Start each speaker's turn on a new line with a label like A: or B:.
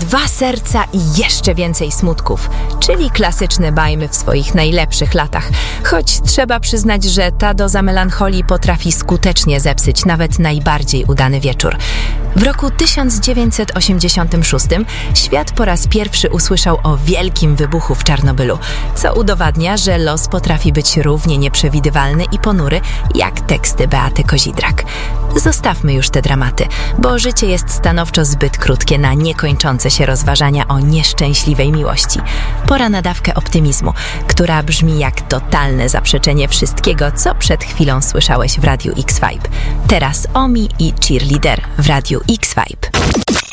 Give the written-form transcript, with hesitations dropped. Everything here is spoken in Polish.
A: dwa serca i jeszcze więcej smutków, czyli klasyczne bajmy w swoich najlepszych latach. Choć trzeba przyznać, że ta doza melancholii potrafi skutecznie zepsuć nawet najbardziej udany wieczór. W roku 1986 świat po raz pierwszy usłyszał o wielkim wybuchu w Czarnobylu, co udowadnia, że los potrafi być równie nieprzewidywalny i ponury jak teksty Beaty Kozidrak. Zostawmy już te dramaty, bo życie jest stanowczo zbyt krótkie na niekończące się rozważania o nieszczęśliwej miłości. Pora na dawkę optymizmu, która brzmi jak totalne zaprzeczenie wszystkiego, co przed chwilą słyszałeś w Radiu X-Vibe. Teraz Omi i Cheerleader w Radiu X-Vibe.